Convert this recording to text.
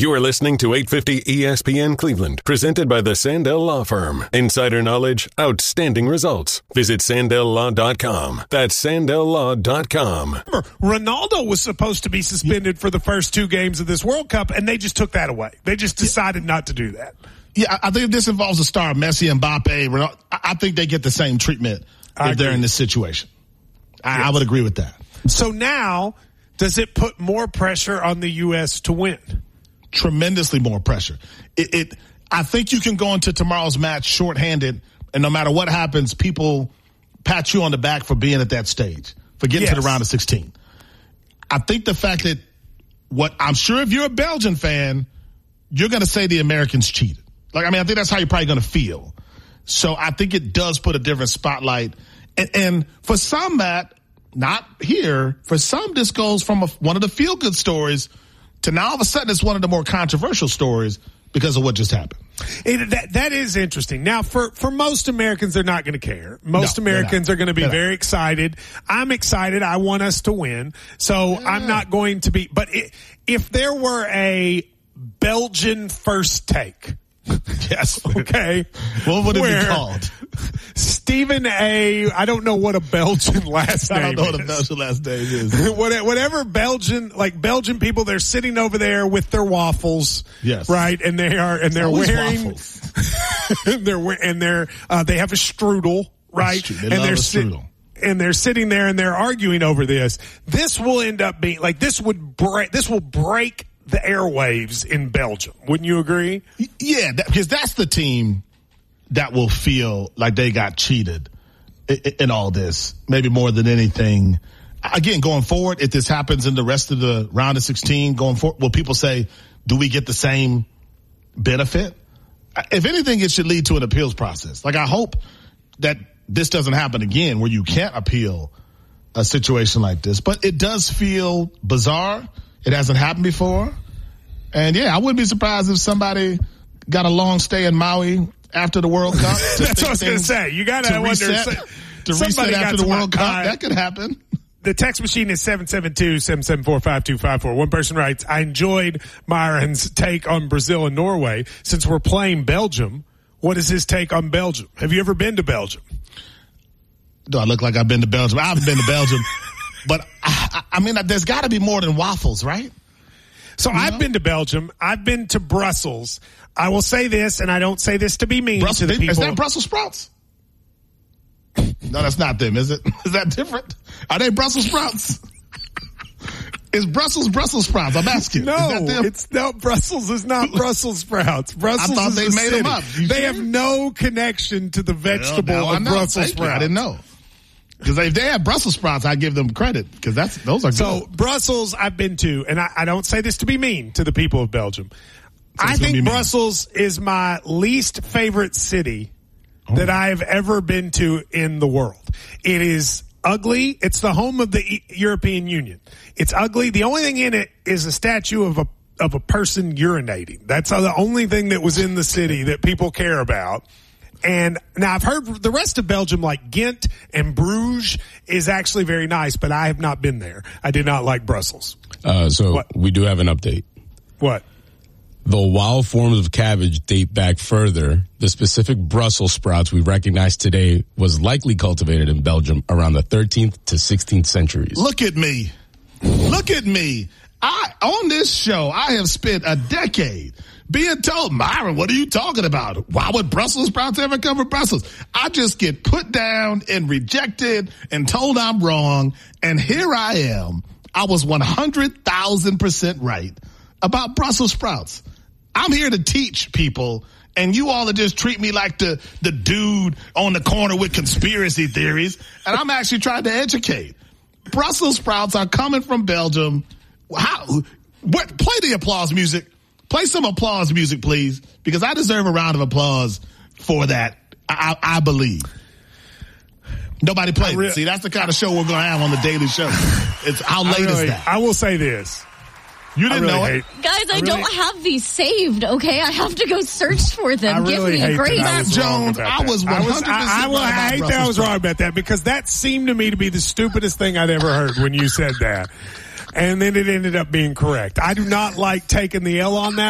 You are listening to 850 ESPN Cleveland, presented by the Sandell Law Firm. Insider knowledge, outstanding results. Visit SandellLaw.com. That's SandellLaw.com. Ronaldo was supposed to be suspended for the first 2 games of this World Cup, and they just took that away. They just decided not to do that. Yeah, I think if this involves a star, Messi, Mbappe, Ronaldo, I think they get the same treatment if they're in this situation. I would agree with that. So now, does it put more pressure on the U.S. to win? Tremendously more pressure. I think you can go into tomorrow's match shorthanded, and no matter what happens, people pat you on the back for being at that stage, for getting to the round of 16. I think the fact that I'm sure if you're a Belgian fan, you're going to say the Americans cheated. I think that's how you're probably going to feel. So I think it does put a different spotlight. And for some, Matt, not here, for some, this goes from one of the feel-good stories to now all of a sudden it's one of the more controversial stories because of what just happened. That is interesting. Now, for most Americans, they're not going to care. Most Americans are going to be very excited. I'm excited. I want us to win. So I'm not going to be. But if there were a Belgian first take. Yes. Okay. What would it be called? Stephen A. I don't know what a Belgian last name is. I don't know what a Belgian last name is. Whatever Belgian people, they're sitting over there with their waffles. Yes. Right. And they're wearing, waffles. they have a strudel. Right. And they're sitting there and they're arguing over this. This will end up being this will break the airwaves in Belgium. Wouldn't you agree? Yeah, because that's the team that will feel like they got cheated in all this, maybe more than anything. Again, going forward, if this happens in the rest of the round of 16, going forward, will people say, do we get the same benefit? If anything, it should lead to an appeals process. I hope that this doesn't happen again where you can't appeal a situation like this. But it does feel bizarre. It hasn't happened before. And I wouldn't be surprised if somebody got a long stay in Maui after the World Cup. That's what I was going to say. You got to wonder. To reset after the World Cup. That could happen. The text machine is 772-774-5254. One person writes, I enjoyed Myron's take on Brazil and Norway. Since we're playing Belgium, what is his take on Belgium? Have you ever been to Belgium? Do I look like I've been to Belgium? I haven't been to Belgium. But, there's got to be more than waffles, right? So I've been to Belgium. I've been to Brussels. I will say this, and I don't say this to be mean to the people. Is that Brussels sprouts? No, that's not them, is it? Is that different? Are they Brussels sprouts? Is Brussels sprouts? I'm asking. No, Brussels is not Brussels sprouts. Brussels I thought they made them up. They have no connection to the vegetable of Brussels sprouts. I didn't know. Because if they have Brussels sprouts, I give them credit because those are good. So Brussels, I've been to, and I don't say this to be mean to the people of Belgium. I think Brussels is my least favorite city that I've ever been to in the world. It is ugly. It's the home of the European Union. It's ugly. The only thing in it is a statue of a person urinating. That's the only thing that was in the city that people care about. And now I've heard the rest of Belgium, like Ghent and Bruges, is actually very nice, but I have not been there. I did not like Brussels. We do have an update. What? Though wild forms of cabbage date back further, the specific Brussels sprouts we recognize today was likely cultivated in Belgium around the 13th to 16th centuries. Look at me. Look at me. On this show, I have spent a decade being told, Myron, what are you talking about? Why would Brussels sprouts ever come from Brussels? I just get put down and rejected and told I'm wrong. And here I am. I was 100,000% right about Brussels sprouts. I'm here to teach people, and you all are just treat me like the dude on the corner with conspiracy theories. And I'm actually trying to educate. Brussels sprouts are coming from Belgium. Play the applause music. Play some applause music, please, because I deserve a round of applause for that. I believe. Nobody played it. See, that's the kind of show we're going to have on the Daily Show. It's how late is that? I will say this. You didn't know it? Guys, I don't have these saved, okay? I have to go search for them. Give me a grace. Matt Jones, I was 100% I hate that I was wrong about that because that seemed to me to be the stupidest thing I'd ever heard when you said that. And then it ended up being correct. I do not like taking the L on that.